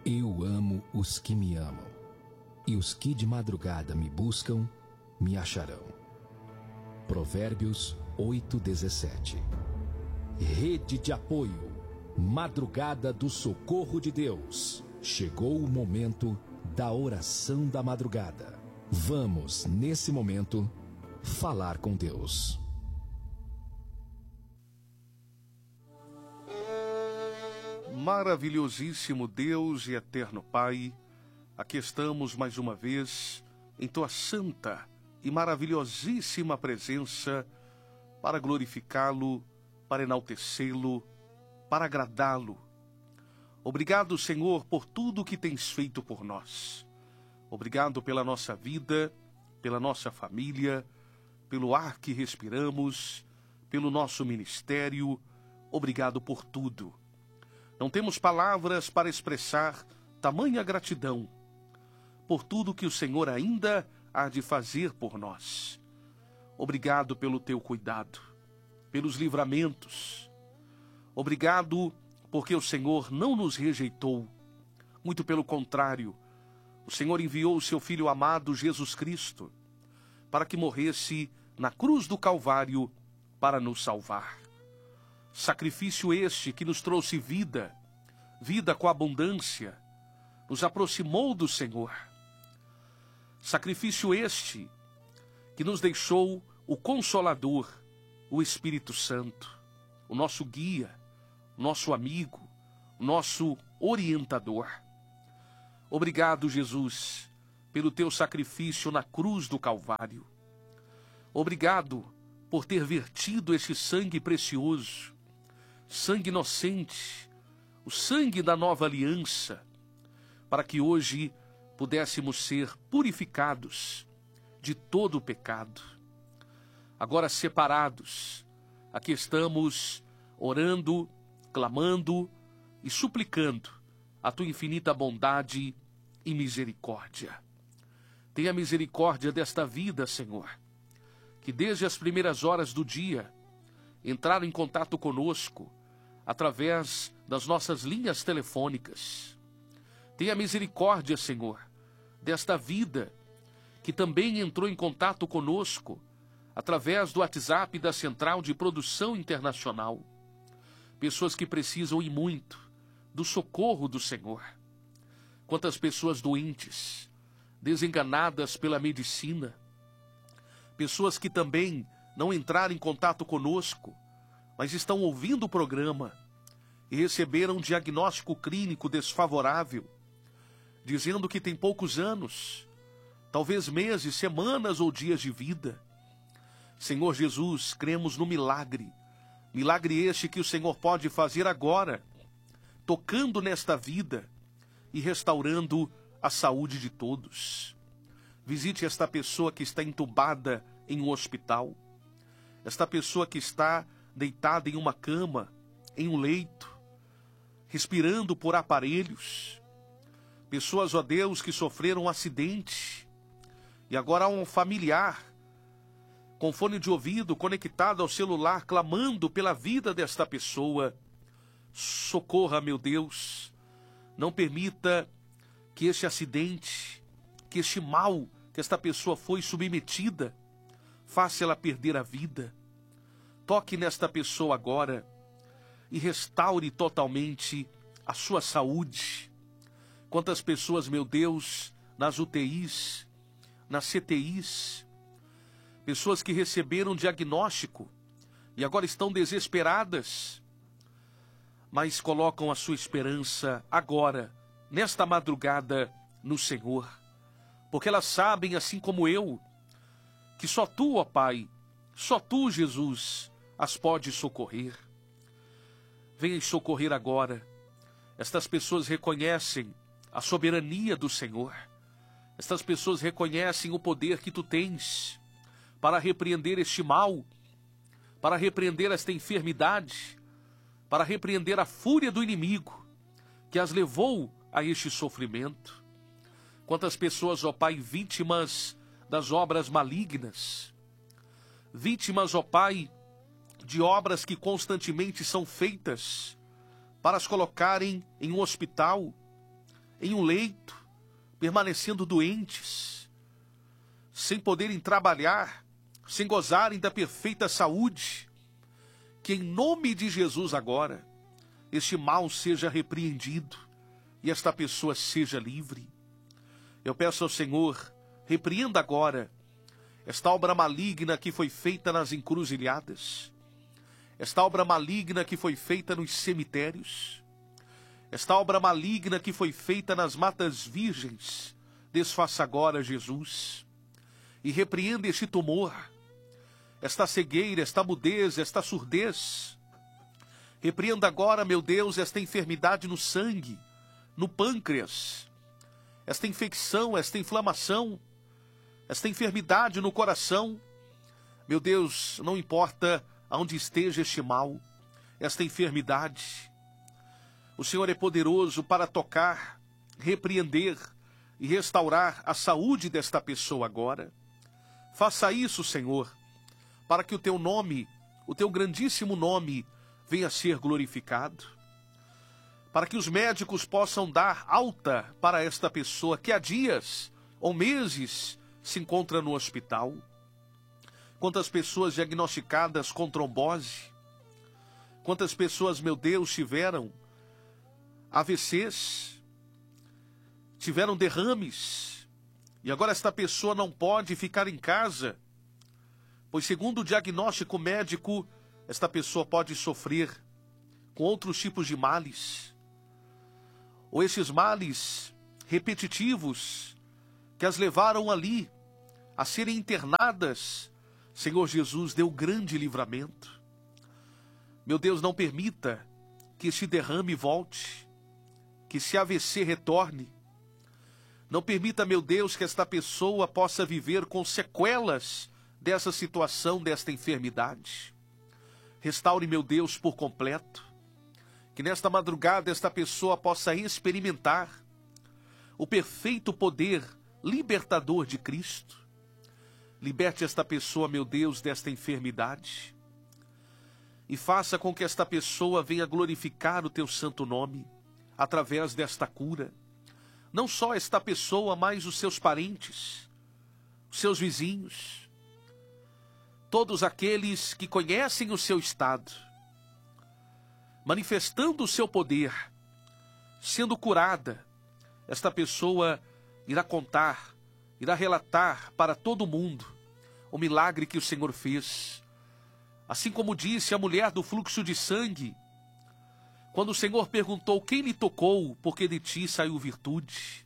Eu amo os que me amam, e os que de madrugada me buscam, me acharão. Provérbios 8:17. Rede de apoio, madrugada do socorro de Deus. Chegou o momento da oração da madrugada. Vamos, nesse momento, falar com Deus. Maravilhosíssimo Deus e eterno Pai, aqui estamos mais uma vez em Tua santa e maravilhosíssima presença para glorificá-lo, para enaltecê-lo, para agradá-lo. Obrigado, Senhor, por tudo que tens feito por nós. Obrigado pela nossa vida, pela nossa família, pelo ar que respiramos, pelo nosso ministério. Obrigado por tudo. Não temos palavras para expressar tamanha gratidão por tudo que o Senhor ainda há de fazer por nós. Obrigado pelo teu cuidado, pelos livramentos. Obrigado porque o Senhor não nos rejeitou. Muito pelo contrário, o Senhor enviou o seu Filho amado, Jesus Cristo, para que morresse na cruz do Calvário para nos salvar. Sacrifício este que nos trouxe vida, vida com abundância, nos aproximou do Senhor. Sacrifício este que nos deixou o Consolador, o Espírito Santo, o nosso guia, o nosso amigo, o nosso orientador. Obrigado, Jesus, pelo teu sacrifício na cruz do Calvário. Obrigado por ter vertido este sangue precioso, sangue inocente, o sangue da nova aliança, para que hoje pudéssemos ser purificados de todo o pecado. Agora separados, aqui estamos orando, clamando e suplicando a tua infinita bondade e misericórdia. Tenha misericórdia desta vida, Senhor, que desde as primeiras horas do dia entraram em contato conosco através das nossas linhas telefônicas. Tenha misericórdia, Senhor, desta vida que também entrou em contato conosco através do WhatsApp da Central de Produção Internacional. Pessoas que precisam e muito do socorro do Senhor. Quantas pessoas doentes, desenganadas pela medicina. Pessoas que também não entraram em contato conosco, mas estão ouvindo o programa e receberam um diagnóstico clínico desfavorável, dizendo que tem poucos anos, talvez meses, semanas ou dias de vida. Senhor Jesus, cremos no milagre. Milagre este que o Senhor pode fazer agora, tocando nesta vida e restaurando a saúde de todos. Visite esta pessoa que está entubada em um hospital, esta pessoa que está deitada em uma cama, em um leito, respirando por aparelhos. Pessoas, ó Deus, que sofreram um acidente e agora há um familiar com fone de ouvido conectado ao celular, clamando pela vida desta pessoa. Socorra, meu Deus. Não permita que este acidente, que este mal que esta pessoa foi submetida, faça ela perder a vida. Toque nesta pessoa agora e restaure totalmente a sua saúde. Quantas pessoas, meu Deus, nas UTIs, nas CTIs, pessoas que receberam diagnóstico e agora estão desesperadas, mas colocam a sua esperança agora, nesta madrugada, no Senhor. Porque elas sabem, assim como eu, que só tu, ó Pai, só tu, Jesus, as podes socorrer. Venha socorrer agora. Estas pessoas reconhecem a soberania do Senhor. Estas pessoas reconhecem o poder que tu tens para repreender este mal, para repreender esta enfermidade, para repreender a fúria do inimigo que as levou a este sofrimento. Quantas pessoas, ó Pai, vítimas das obras malignas, vítimas, ó Pai, de obras que constantemente são feitas para as colocarem em um hospital, em um leito, permanecendo doentes, sem poderem trabalhar, sem gozarem da perfeita saúde, que em nome de Jesus agora, este mal seja repreendido e esta pessoa seja livre. Eu peço ao Senhor, repreenda agora esta obra maligna que foi feita nas encruzilhadas, esta obra maligna que foi feita nos cemitérios, esta obra maligna que foi feita nas matas virgens, desfaça agora, Jesus, e repreenda este tumor, esta cegueira, esta mudez, esta surdez. Repreenda agora, meu Deus, esta enfermidade no sangue, no pâncreas, esta infecção, esta inflamação, esta enfermidade no coração. Meu Deus, não importa aonde esteja este mal, esta enfermidade, o Senhor é poderoso para tocar, repreender e restaurar a saúde desta pessoa agora. Faça isso, Senhor, para que o teu nome, o teu grandíssimo nome, venha a ser glorificado. Para que os médicos possam dar alta para esta pessoa que há dias ou meses se encontra no hospital. Quantas pessoas diagnosticadas com trombose, quantas pessoas, meu Deus, tiveram AVCs, tiveram derrames, e agora esta pessoa não pode ficar em casa, pois segundo o diagnóstico médico, esta pessoa pode sofrer com outros tipos de males, ou esses males repetitivos que as levaram ali a serem internadas. Senhor Jesus, deu grande livramento. Meu Deus, não permita que este derrame volte, que esse AVC retorne. Não permita, meu Deus, que esta pessoa possa viver com sequelas dessa situação, desta enfermidade. Restaure, meu Deus, por completo. Que nesta madrugada esta pessoa possa experimentar o perfeito poder libertador de Cristo. Liberte esta pessoa, meu Deus, desta enfermidade. E faça com que esta pessoa venha glorificar o teu santo nome através desta cura. Não só esta pessoa, mas os seus parentes, os seus vizinhos, todos aqueles que conhecem o seu estado, manifestando o seu poder, sendo curada, esta pessoa irá contar, irá relatar para todo mundo o milagre que o Senhor fez. Assim como disse a mulher do fluxo de sangue, quando o Senhor perguntou quem lhe tocou, porque de ti saiu virtude.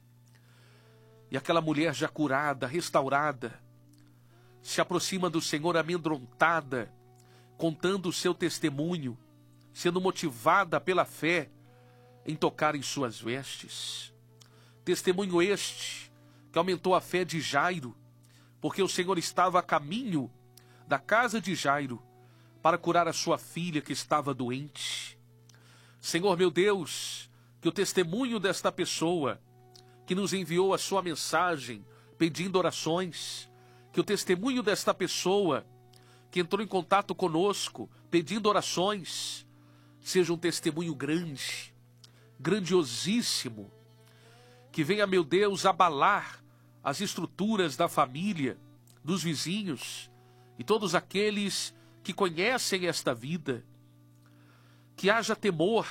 E aquela mulher já curada, restaurada, se aproxima do Senhor amedrontada, contando o seu testemunho, sendo motivada pela fé em tocar em suas vestes. Testemunho este que aumentou a fé de Jairo, porque o Senhor estava a caminho da casa de Jairo para curar a sua filha que estava doente. Senhor meu Deus, que o testemunho desta pessoa que nos enviou a sua mensagem pedindo orações, que o testemunho desta pessoa que entrou em contato conosco pedindo orações, seja um testemunho grande, grandiosíssimo, que venha, meu Deus, abalar as estruturas da família, dos vizinhos e todos aqueles que conhecem esta vida. Que haja temor,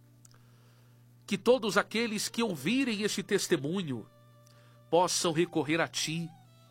que todos aqueles que ouvirem este testemunho possam recorrer a Ti,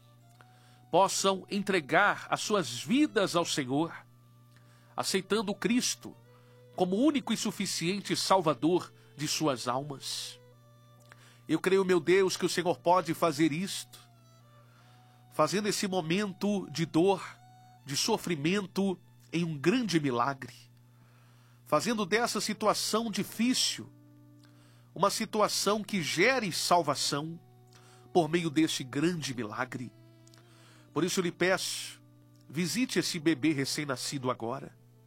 possam entregar as suas vidas ao Senhor, aceitando Cristo como único e suficiente Salvador de suas almas. Eu creio, meu Deus, que o Senhor pode fazer isto, fazendo esse momento de dor, de sofrimento, em um grande milagre, fazendo dessa situação difícil uma situação que gere salvação por meio deste grande milagre. Por isso eu lhe peço, visite esse bebê recém-nascido agora.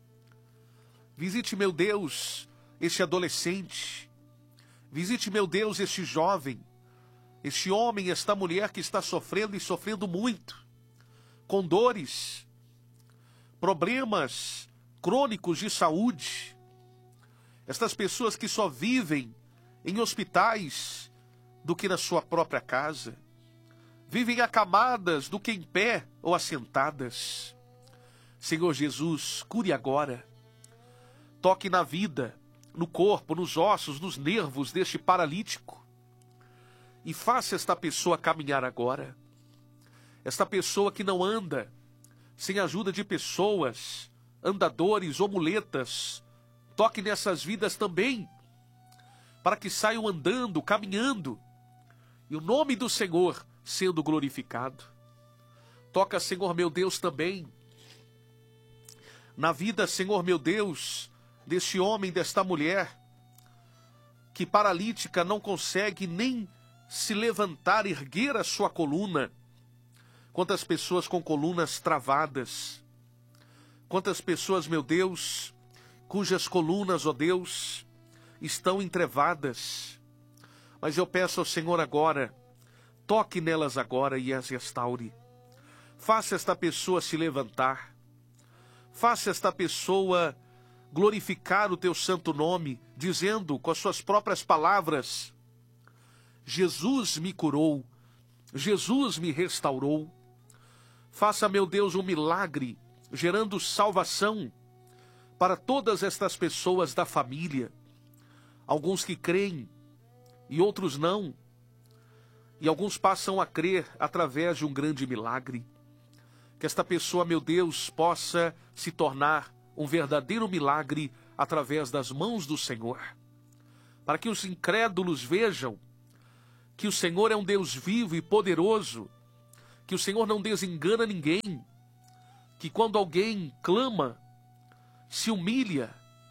Visite, meu Deus, este adolescente. Visite, meu Deus, este jovem, este homem, esta mulher que está sofrendo e sofrendo muito, com dores, problemas crônicos de saúde. Estas pessoas que só vivem em hospitais, do que na sua própria casa. Vivem acamadas do que em pé ou assentadas. Senhor Jesus, cure agora. Toque na vida, no corpo, nos ossos, nos nervos deste paralítico. E faça esta pessoa caminhar agora. Esta pessoa que não anda sem a ajuda de pessoas, andadores ou muletas. Toque nessas vidas também, para que saiam andando, caminhando, e o nome do Senhor sendo glorificado. Toca, Senhor meu Deus, também na vida, Senhor meu Deus, deste homem, desta mulher, que paralítica não consegue nem se levantar, erguer a sua coluna. Quantas pessoas com colunas travadas, quantas pessoas, meu Deus, cujas colunas, ó Deus, estão entrevadas. Mas eu peço ao Senhor agora, toque nelas agora e as restaure. Faça esta pessoa se levantar. Faça esta pessoa glorificar o teu santo nome, dizendo com as suas próprias palavras: Jesus me curou, Jesus me restaurou. Faça, meu Deus, um milagre, gerando salvação para todas estas pessoas da família. Alguns que creem e outros não. E alguns passam a crer através de um grande milagre. Que esta pessoa, meu Deus, possa se tornar um verdadeiro milagre através das mãos do Senhor. Para que os incrédulos vejam que o Senhor é um Deus vivo e poderoso, que o Senhor não desengana ninguém, que quando alguém clama, se humilha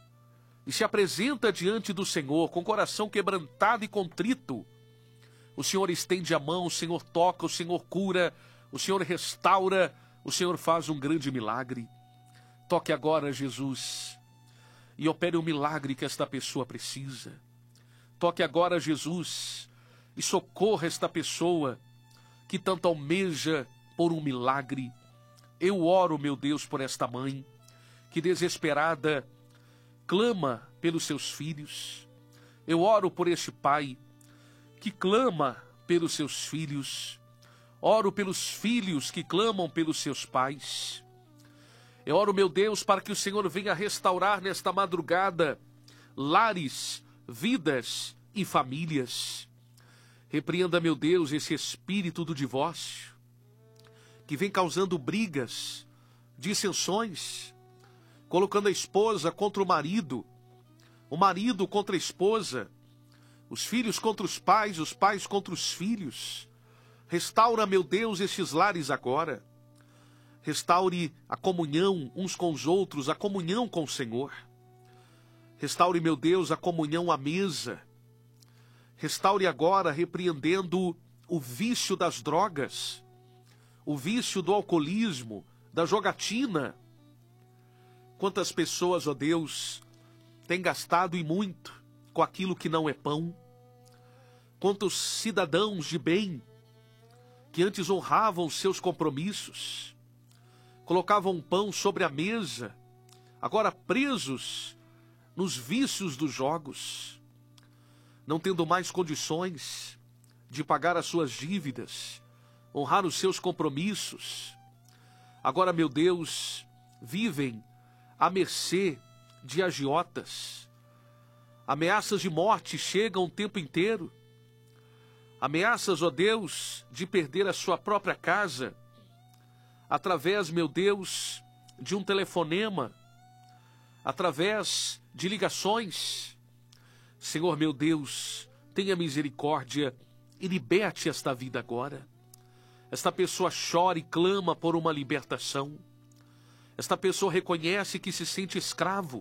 e se apresenta diante do Senhor com o coração quebrantado e contrito, o Senhor estende a mão, o Senhor toca, o Senhor cura, o Senhor restaura, o Senhor faz um grande milagre. Toque agora, Jesus, e opere o milagre que esta pessoa precisa. Toque agora, Jesus, e socorra esta pessoa que tanto almeja por um milagre. Eu oro, meu Deus, por esta mãe, que desesperada clama pelos seus filhos. Eu oro por este pai, que clama pelos seus filhos. Oro pelos filhos que clamam pelos seus pais. Eu oro, meu Deus, para que o Senhor venha restaurar nesta madrugada lares, vidas e famílias. Repreenda, meu Deus, esse espírito do divórcio, que vem causando brigas, dissensões, colocando a esposa contra o marido contra a esposa, os filhos contra os pais contra os filhos. Restaura, meu Deus, estes lares agora. Restaure a comunhão uns com os outros, a comunhão com o Senhor. Restaure, meu Deus, a comunhão à mesa. Restaure agora, repreendendo o vício das drogas, o vício do alcoolismo, da jogatina. Quantas pessoas, ó Deus, têm gastado e muito com aquilo que não é pão. Quantos cidadãos de bem, que antes honravam seus compromissos, colocavam pão sobre a mesa, agora presos nos vícios dos jogos, não tendo mais condições de pagar as suas dívidas, honrar os seus compromissos. Agora, meu Deus, vivem à mercê de agiotas. Ameaças de morte chegam o tempo inteiro. Ameaças, ó Deus, de perder a sua própria casa, através, meu Deus, de um telefonema, através de ligações. Senhor, meu Deus, tenha misericórdia e liberte esta vida agora. Esta pessoa chora e clama por uma libertação. Esta pessoa reconhece que se sente escravo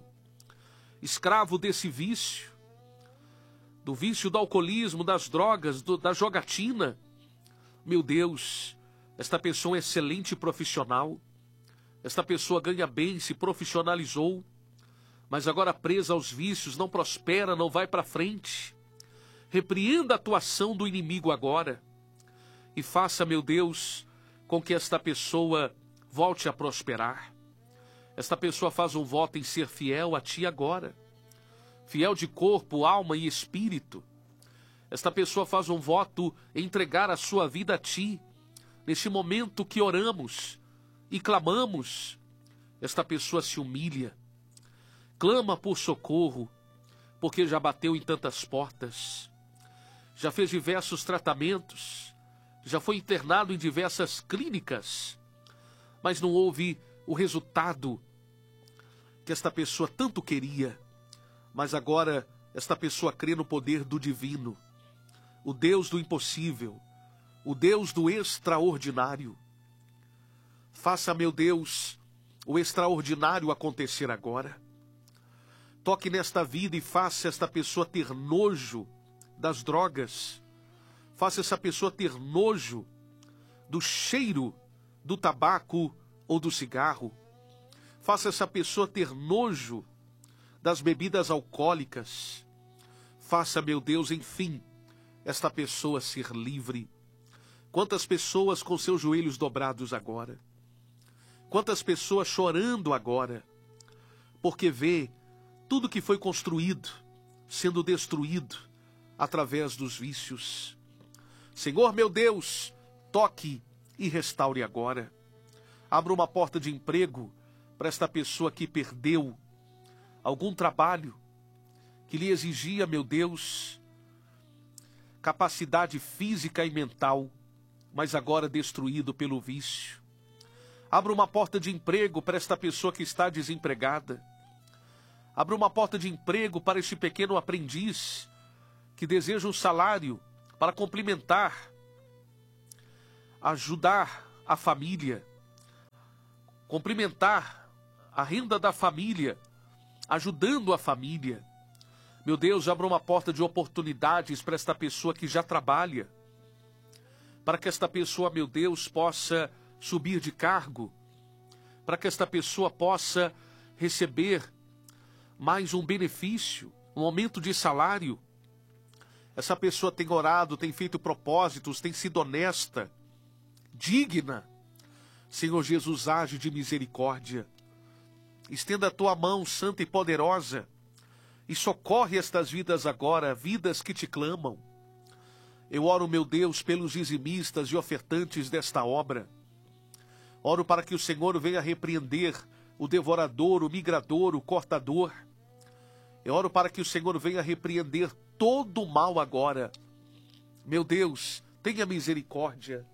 desse vício, do vício do alcoolismo, das drogas, da jogatina. Meu Deus, esta pessoa é um excelente profissional. Esta pessoa ganha bem, se profissionalizou, mas agora presa aos vícios, não prospera, não vai para frente. Repreenda a atuação do inimigo agora e faça, meu Deus, com que esta pessoa volte a prosperar. Esta pessoa faz um voto em ser fiel a Ti agora, fiel de corpo, alma e espírito. Esta pessoa faz um voto em entregar a sua vida a Ti. Neste momento que oramos e clamamos, esta pessoa se humilha, clama por socorro, porque já bateu em tantas portas, já fez diversos tratamentos, já foi internado em diversas clínicas, mas não houve o resultado que esta pessoa tanto queria. Mas agora esta pessoa crê no poder do divino, o Deus do impossível, o Deus do extraordinário. Faça, meu Deus, o extraordinário acontecer agora. Toque nesta vida e faça esta pessoa ter nojo das drogas. Faça essa pessoa ter nojo do cheiro do tabaco ou do cigarro. Faça essa pessoa ter nojo das bebidas alcoólicas. Faça, meu Deus, enfim, esta pessoa ser livre. Quantas pessoas com seus joelhos dobrados agora. Quantas pessoas chorando agora, porque vê tudo que foi construído sendo destruído através dos vícios. Senhor, meu Deus, toque e restaure agora. Abra uma porta de emprego para esta pessoa que perdeu algum trabalho que lhe exigia, meu Deus, capacidade física e mental, mas agora destruído pelo vício. Abra uma porta de emprego para esta pessoa que está desempregada. Abra uma porta de emprego para este pequeno aprendiz que deseja um salário para complementar, ajudar a família, complementar a renda da família, ajudando a família. Meu Deus, abra uma porta de oportunidades para esta pessoa que já trabalha, para que esta pessoa, meu Deus, possa subir de cargo, para que esta pessoa possa receber mais um benefício, um aumento de salário. Essa pessoa tem orado, tem feito propósitos, tem sido honesta, digna. Senhor Jesus, age de misericórdia. Estenda a tua mão santa e poderosa e socorre estas vidas agora, vidas que te clamam. Eu oro, meu Deus, pelos dizimistas e ofertantes desta obra. Oro para que o Senhor venha repreender o devorador, o migrador, o cortador. Eu oro para que o Senhor venha repreender todo o mal agora. Meu Deus, tenha misericórdia.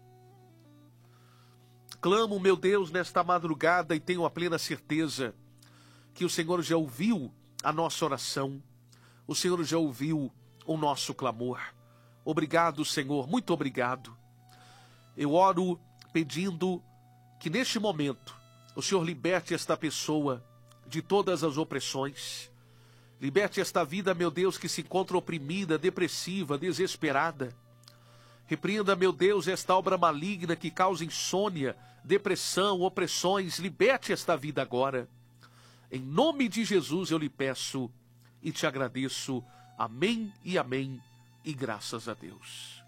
Clamo, meu Deus, nesta madrugada e tenho a plena certeza que o Senhor já ouviu a nossa oração. O Senhor já ouviu o nosso clamor. Obrigado, Senhor, muito obrigado. Eu oro pedindo que neste momento o Senhor liberte esta pessoa de todas as opressões. Liberte esta vida, meu Deus, que se encontra oprimida, depressiva, desesperada. Repreenda, meu Deus, esta obra maligna que causa insônia, depressão, opressões. Liberte esta vida agora. Em nome de Jesus eu lhe peço e te agradeço. Amém e amém. E graças a Deus.